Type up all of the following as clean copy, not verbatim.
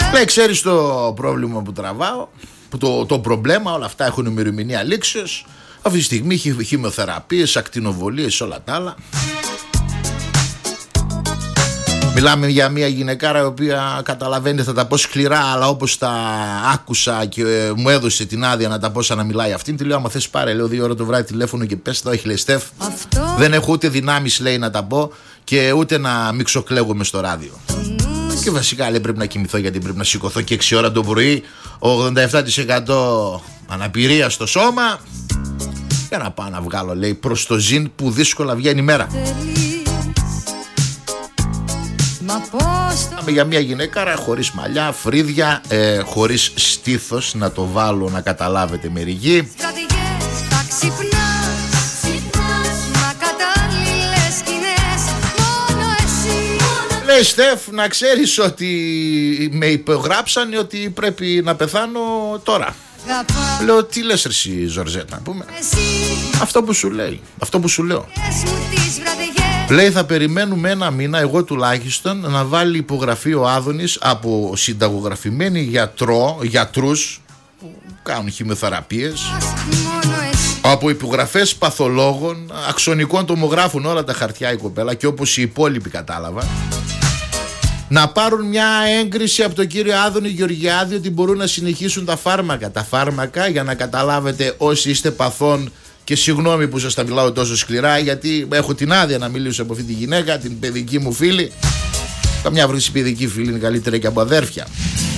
Λέει, ξέρεις το πρόβλημα που τραβάω, το προβλέμα, όλα αυτά έχουν ημερομηνία λήξεως. Αυτή τη στιγμή έχει χημειοθεραπείες, ακτινοβολίες, όλα τα άλλα. Μιλάμε για μια γυναικάρα η οποία, καταλαβαίνετε, θα τα πω σκληρά, αλλά όπως τα άκουσα και μου έδωσε την άδεια να τα πω σαν να μιλάει αυτήν, τη λέω: άμα θες πάρε, λέω 2 ώρα το βράδυ τηλέφωνο και πες τα. Όχι, λέει, Στεφ, δεν έχω ούτε δυνάμεις, λέει, να τα πω και ούτε να μιξοκλαίγομαι στο ράδιο. Και βασικά, λέει, πρέπει να κοιμηθώ γιατί πρέπει να σηκωθώ και 6 ώρα το πρωί, 87% αναπηρία στο σώμα, για να πάω να βγάλω, λέει, προς το ζήν που δύσκολα βγαίνει η μέρα. Πάμε για μια γυναίκαρα χωρίς μαλλιά, φρύδια, χωρίς στήθος, να το βάλω να καταλάβετε μερικοί. Λέει, Στεφ, να ξέρεις ότι με υπογράψανε ότι πρέπει να πεθάνω τώρα. Λέω, τι λες ρε εσύ Ζορζέτα, να πούμε. Αυτό που σου λέει, αυτό που σου λέω. Λέει, θα περιμένουμε 1 μήνα, εγώ τουλάχιστον, να βάλει υπογραφή ο Άδωνης από συνταγογραφημένοι γιατρούς που κάνουν χημειοθεραπείες, από υπογραφές παθολόγων, αξονικών τομογράφων, όλα τα χαρτιά η κοπέλα, και όπως οι υπόλοιποι κατάλαβα, να πάρουν μια έγκριση από τον κύριο Άδωνη Γεωργιάδη ότι μπορούν να συνεχίσουν τα φάρμακα. Τα φάρμακα, για να καταλάβετε όσοι είστε παθών, και συγγνώμη που σας τα μιλάω τόσο σκληρά, γιατί έχω την άδεια να μιλήσω από αυτή τη γυναίκα, την παιδική μου φίλη. Καμιά βρήση παιδική φίλη είναι καλύτερη και από αδέρφια.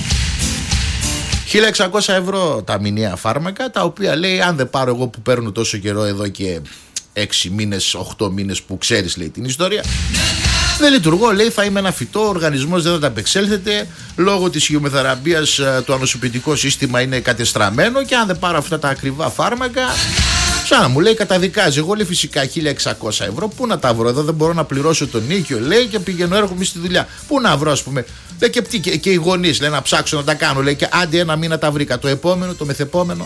1.600 ευρώ τα μηνιαία φάρμακα, τα οποία, λέει, αν δεν πάρω εγώ που παίρνω τόσο καιρό εδώ και 6 μήνες, 8 μήνες που ξέρεις, λέει, την ιστορία, δεν λειτουργώ, λέει, θα είμαι ένα φυτό, ο οργανισμός δεν θα τα απεξέλθεται, λόγω της χημειοθεραπείας το ανοσοποιητικό σύστημα είναι κατεστραμμένο και αν δεν πάρω αυτά τα ακριβά φάρμακα, σαν να μου λέει, καταδικάζει. Εγώ, λέει, φυσικά 1.600 ευρώ, πού να τα βρω, εδώ δεν μπορώ να πληρώσω τον νίκιο, λέει, και πηγαίνω, έρχομαι στη δουλειά. Πού να βρω, ας πούμε. Λέει, και οι γονείς, λέει, να ψάξω να τα κάνω, λέει, και άντε 1 μήνα τα βρήκα. Το επόμενο, το μεθεπόμενο.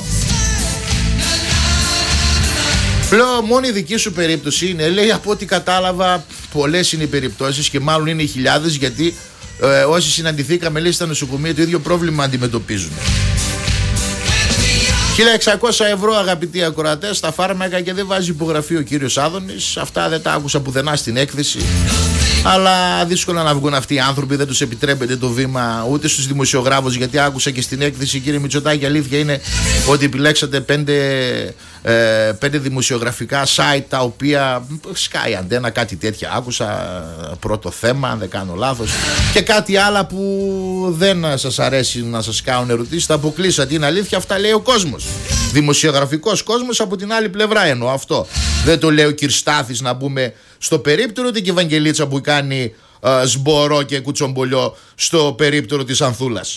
Λέω, μόνο η δική σου περίπτωση είναι, λέει, από ό,τι κατάλαβα, πολλές είναι οι περιπτώσεις και μάλλον είναι οι χιλιάδες, γιατί όσοι συναντηθήκαμε, λέει, στα νοσοκομεία το ίδιο πρόβλημα αντιμετωπίζουν. 1.600 ευρώ, αγαπητοί ακροατές, στα φάρμακα, και δεν βάζει υπογραφή ο κύριος Άδωνης. Αυτά δεν τα άκουσα πουθενά στην έκθεση. Αλλά δύσκολα να βγουν αυτοί οι άνθρωποι, δεν τους επιτρέπεται το βήμα ούτε στους δημοσιογράφους, γιατί άκουσα και στην έκθεση, κύριε Μητσοτάκη, αλήθεια είναι ότι επιλέξατε 5 δημοσιογραφικά site, τα οποία Sky Αντένα, κάτι τέτοια άκουσα, πρώτο θέμα, αν δεν κάνω λάθος, και κάτι άλλα που δεν σας αρέσει να σας κάνουν ερωτήσεις, τα αποκλείσατε. Είναι αλήθεια, αυτά λέει ο κόσμος. Δημοσιογραφικός κόσμος από την άλλη πλευρά εννοώ αυτό. Δεν το λέει ο Κυρστάθης, να πούμε, στο περίπτερο, ούτε και η Ευαγγελίτσα που κάνει σμπορό και κουτσομπολιό στο περίπτερο της Ανθούλας.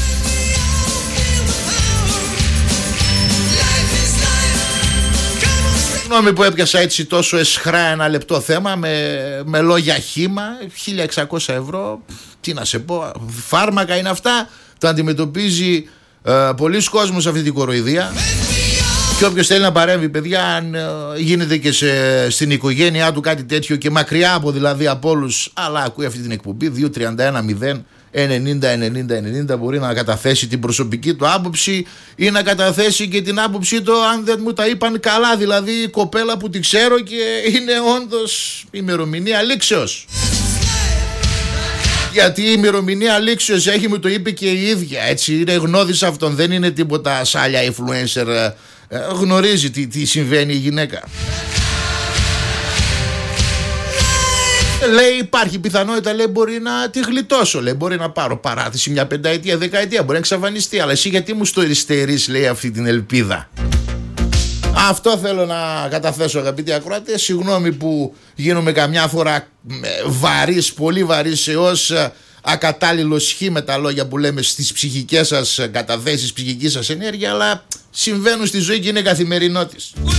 Συγγνώμη που έπιασα έτσι τόσο εσχρά ένα λεπτό θέμα με λόγια χύμα. 1.600 ευρώ, τι να σε πω, φάρμακα είναι αυτά, το αντιμετωπίζει πολλοί κόσμος αυτή την κοροϊδία. Και όποιος θέλει να παρέμβει, παιδιά, αν γίνεται και στην οικογένειά του κάτι τέτοιο, και μακριά από, δηλαδή, από όλους, αλλά ακούει αυτή την εκπομπή, 2-31-0-90-90-90, μπορεί να καταθέσει την προσωπική του άποψη ή να καταθέσει και την άποψή του, αν δεν μου τα είπαν καλά, δηλαδή η κοπέλα που τη ξέρω και είναι όντως ημερομηνία λήξεως. Γιατί η ημερομηνία λήξεως έχει, μου το είπε και η ίδια, έτσι, είναι γνώδης αυτόν, δεν είναι τίποτα σάλια influencer, γνωρίζει τι συμβαίνει η γυναίκα. Λέει, υπάρχει πιθανότητα, λέει, μπορεί να τη γλιτώσω, λέει, μπορεί να πάρω παράτηση μια 5ετία, 10ετία, μπορεί να εξαφανιστεί, αλλά εσύ γιατί μου στο εριστερείς, λέει, αυτή την ελπίδα. Αυτό θέλω να καταθέσω, αγαπητοί ακροατές. Συγγνώμη που γίνομαι καμιά φορά βαρύς, πολύ βαρύς, έως ακατάλληλο σχή με τα λόγια που λέμε στις ψυχικές σας καταθέσεις, ψυχική σας ενέργεια, αλλά συμβαίνουν στη ζωή και είναι καθημερινότης.